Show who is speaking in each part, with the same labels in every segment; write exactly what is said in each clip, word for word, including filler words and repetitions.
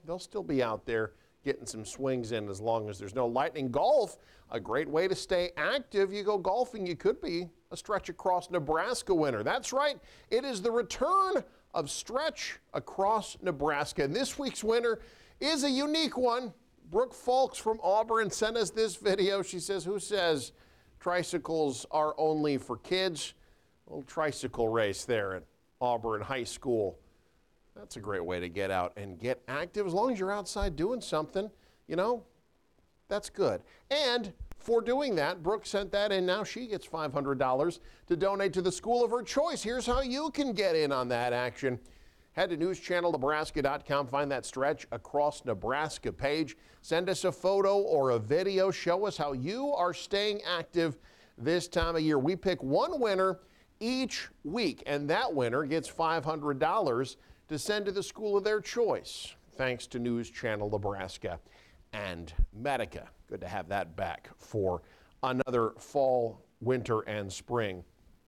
Speaker 1: they'll still be out there getting some swings in as long as there's no lightning. Golf, a great way to stay active. You go golfing, you could be a Stretch Across Nebraska winner. That's right, it is the return of Stretch Across Nebraska. And this week's winner is a unique one. Brooke Folks from Auburn sent us this video. She says, who says tricycles are only for kids? A little tricycle race there at Auburn High School. That's a great way to get out and get active. As long as you're outside doing something, you know, that's good. And for doing that, Brooke sent that in. Now she gets five hundred dollars to donate to the school of her choice. Here's how you can get in on that action. Head to news channel nebraska dot com, find that Stretch Across Nebraska page. Send us a photo or a video. Show us how you are staying active this time of year. We pick one winner each week, and that winner gets five hundred dollars to send to the school of their choice, thanks to News Channel Nebraska and Medica. Good to have that back for another fall, winter, and spring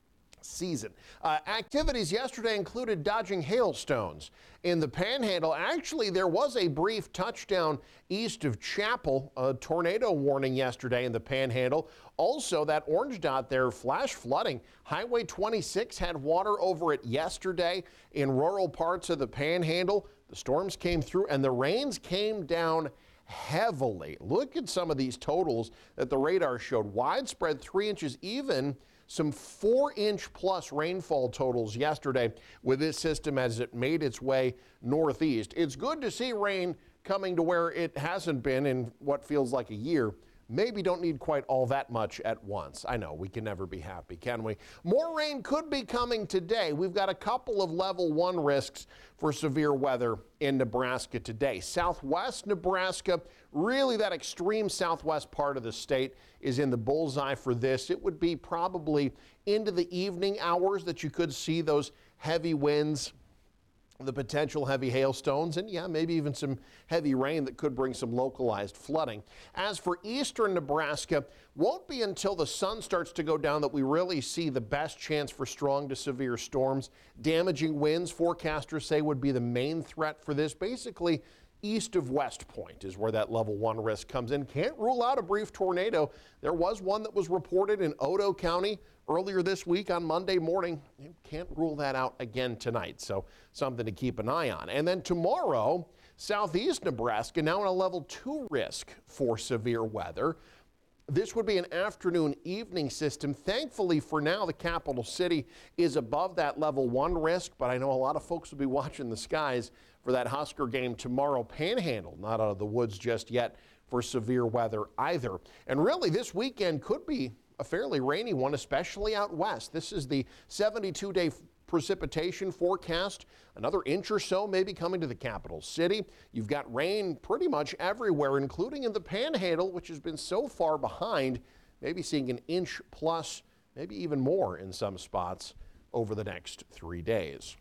Speaker 1: season. Uh, activities yesterday included dodging hailstones in the Panhandle. Actually, there was a brief touchdown east of Chapel, a tornado warning yesterday in the Panhandle. Also, that orange dot there, flash flooding. Highway twenty-six had water over it yesterday in rural parts of the Panhandle. The storms came through and the rains came down heavily. Look at some of these totals that the radar showed. Widespread three inches, even some four inch plus rainfall totals yesterday with this system as it made its way northeast. It's good to see rain coming to where it hasn't been in what feels like a year. Maybe don't need quite all that much at once. I know we can never be happy, can we? More rain could be coming today. We've got a couple of level one risks for severe weather in Nebraska today. Southwest Nebraska, really that extreme southwest part of the state is in the bullseye for this. It would be probably into the evening hours that you could see those heavy winds, the potential heavy hailstones, and yeah, maybe even some heavy rain that could bring some localized flooding. As for eastern Nebraska, won't be until the sun starts to go down that we really see the best chance for strong to severe storms. Damaging winds, forecasters say, would be the main threat for this. Basically, east of West Point is where that level one risk comes in. Can't rule out a brief tornado. There was one that was reported in Otoe County earlier this week on Monday morning. You can't rule that out again tonight, so something to keep an eye on. And then tomorrow, southeast Nebraska now in a level two risk for severe weather. This would be an afternoon evening system. Thankfully for now, the capital city is above that level one risk, but I know a lot of folks will be watching the skies for that Husker game tomorrow. Panhandle not out of the woods just yet for severe weather either. And really this weekend could be a fairly rainy one, especially out west. This is the seventy-two day precipitation forecast. Another inch or so maybe coming to the capital city. You've got rain pretty much everywhere, including in the Panhandle, which has been so far behind, maybe seeing an inch plus, maybe even more in some spots over the next three days.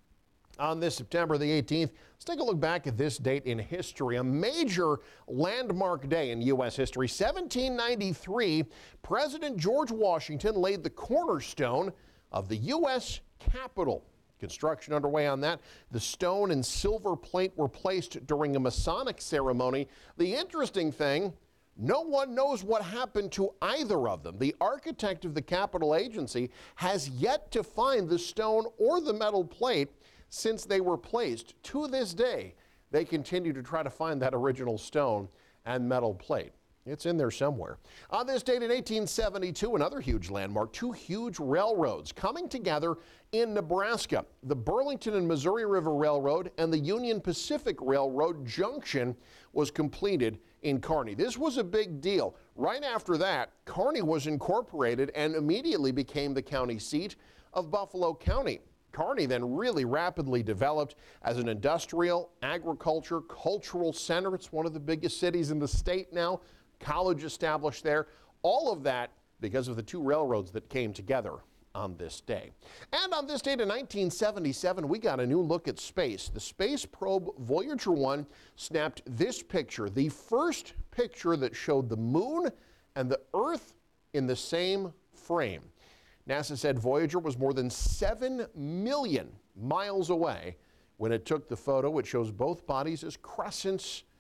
Speaker 1: On this September the eighteenth, let's take a look back at this date in history, a major landmark day in U S history. seventeen ninety-three, President George Washington laid the cornerstone of the U S Capitol. Construction underway on that. The stone and silver plate were placed during a Masonic ceremony. The interesting thing, no one knows what happened to either of them. The architect of the Capitol agency has yet to find the stone or the metal plate since they were placed. To this day, they continue to try to find that original stone and metal plate. It's in there somewhere. On this date in eighteen seventy-two, another huge landmark, two huge railroads coming together in Nebraska. The Burlington and Missouri River Railroad and the Union Pacific Railroad junction was completed in Kearney. This was a big deal. Right after that, Kearney was incorporated and immediately became the county seat of Buffalo County. Kearney then really rapidly developed as an industrial, agriculture, cultural center. It's one of the biggest cities in the state now. College established there. All of that because of the two railroads that came together on this day. And on this date in nineteen seventy-seven, we got a new look at space. The space probe Voyager one snapped this picture, the first picture that showed the moon and the Earth in the same frame. NASA said Voyager was more than seven million miles away When it took the photo, it shows both bodies as crescents